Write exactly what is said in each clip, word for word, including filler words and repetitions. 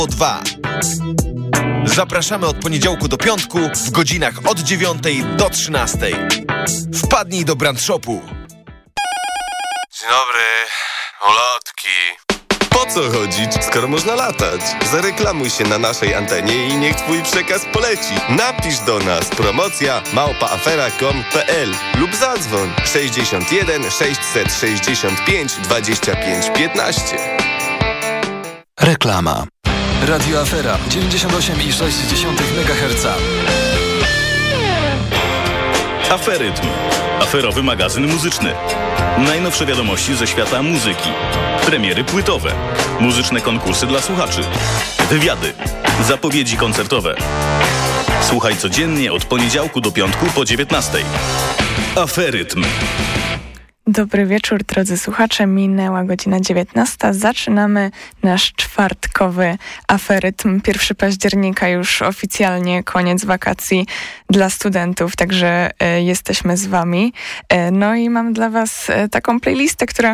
dwa. Zapraszamy od poniedziałku do piątku w godzinach od dziewiątej do trzynastej. Wpadnij do Brand Shopu. Dzień dobry, ulotki. Po co chodzić, skoro można latać? Zareklamuj się na naszej antenie i niech twój przekaz poleci. Napisz do nas promocja małpa afera kropka com kropka p l lub zadzwoń sześćdziesiąt jeden sześćset sześćdziesiąt pięć dwadzieścia pięć piętnaście. Reklama. Radio Afera dziewięćdziesiąt osiem i sześć dziesiątych megaherca. Aferytm. Aferowy magazyn muzyczny. Najnowsze wiadomości ze świata muzyki. Premiery płytowe. Muzyczne konkursy dla słuchaczy. Wywiady. Zapowiedzi koncertowe. Słuchaj codziennie od poniedziałku do piątku po dziewiętnastej. Aferytm. Dobry wieczór, drodzy słuchacze. Minęła godzina dziewiętnasta. Zaczynamy nasz czwartkowy aferytm. pierwszego października już oficjalnie koniec wakacji dla studentów, także y, jesteśmy z wami. Y, no i mam dla was y, taką playlistę, która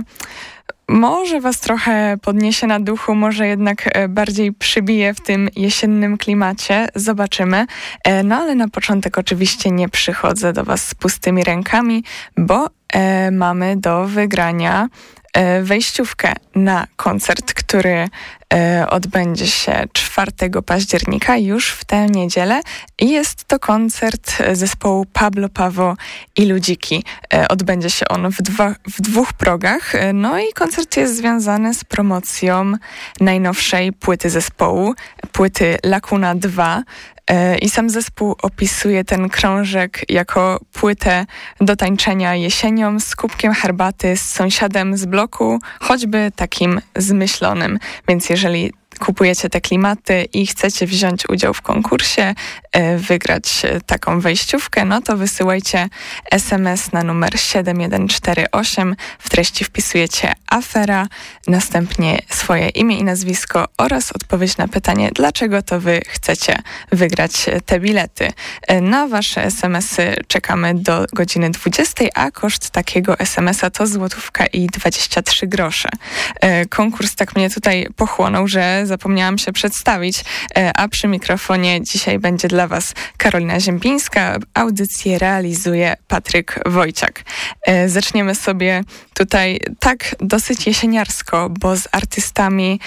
może was trochę podniesie na duchu, może jednak bardziej przybije w tym jesiennym klimacie. Zobaczymy. No ale na początek oczywiście nie przychodzę do was z pustymi rękami, bo e, mamy do wygrania e, wejściówkę na koncert, który e, odbędzie się czwartego października, już w tę niedzielę. I jest to koncert zespołu Pablo Pawo i Ludziki. E, odbędzie się on w, dwa, w dwóch progach. E, no i koncert jest związany z promocją najnowszej płyty zespołu, płyty Lakuna dwa. I sam zespół opisuje ten krążek jako płytę do tańczenia jesienią z kubkiem herbaty z sąsiadem z bloku, choćby takim zmyślonym. Więc jeżeli kupujecie te klimaty i chcecie wziąć udział w konkursie, wygrać taką wejściówkę, no to wysyłajcie es em es na numer siedem jeden cztery osiem. W treści wpisujecie afera, następnie swoje imię i nazwisko oraz odpowiedź na pytanie, dlaczego to wy chcecie wygrać te bilety. Na wasze es em esy czekamy do godziny dwudziestej, a koszt takiego es em esa to złotówka i dwadzieścia trzy grosze. Konkurs tak mnie tutaj pochłonął, że zapomniałam się przedstawić, a przy mikrofonie dzisiaj będzie dla was Karolina Ziembińska. Audycję realizuje Patryk Wojciak. Zaczniemy sobie tutaj tak dosyć jesieniarsko, bo z artystami,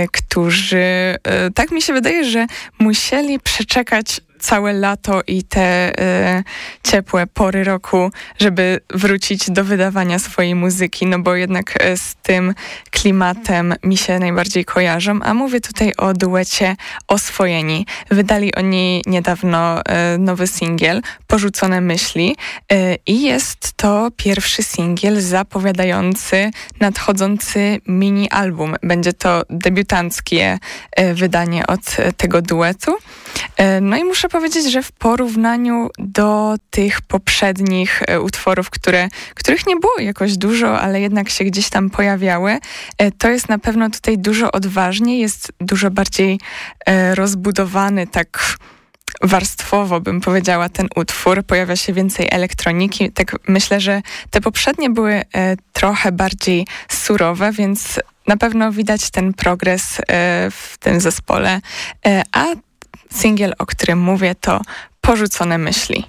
którzy, tak mi się wydaje, że musieli przeczekać całe lato i te y, ciepłe pory roku, żeby wrócić do wydawania swojej muzyki, no bo jednak y, z tym klimatem mi się najbardziej kojarzą, a mówię tutaj o duecie Oswojeni. Wydali oni niedawno y, nowy singiel, Porzucone myśli, y, i jest to pierwszy singiel zapowiadający nadchodzący mini-album. Będzie to debiutanckie y, wydanie od y, tego duetu. Y, no i muszę powiedzieć, że w porównaniu do tych poprzednich e, utworów, które, których nie było jakoś dużo, ale jednak się gdzieś tam pojawiały, e, to jest na pewno tutaj dużo odważniej, jest dużo bardziej e, rozbudowany, tak warstwowo bym powiedziała, ten utwór. Pojawia się więcej elektroniki. Tak myślę, że te poprzednie były e, trochę bardziej surowe, więc na pewno widać ten progres e, w tym zespole, e, a singiel, o którym mówię, to Porzucone myśli.